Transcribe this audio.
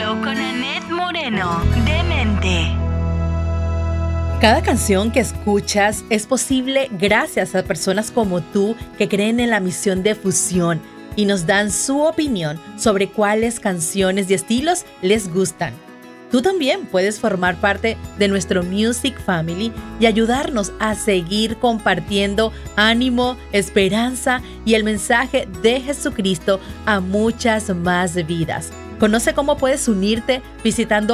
Flow con Annette Moreno, Demente. Cada canción que escuchas es posible gracias a personas como tú que creen en la misión de fusión y nos dan su opinión sobre cuáles canciones y estilos les gustan. Tú también puedes formar parte de nuestro Music Family y ayudarnos a seguir compartiendo ánimo, esperanza y el mensaje de Jesucristo a muchas más vidas. Conoce cómo puedes unirte visitando